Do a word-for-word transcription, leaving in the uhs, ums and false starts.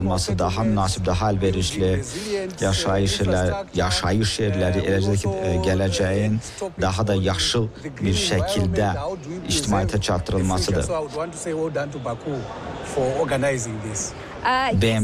olması daha münasib, daha əlverişli yaşayış yerləri, yaşayış yerləri, eləcə ki, gələcəyin daha da yaşıl bir şəkildə ictimaiyyətə çatdırılmasıdır. B M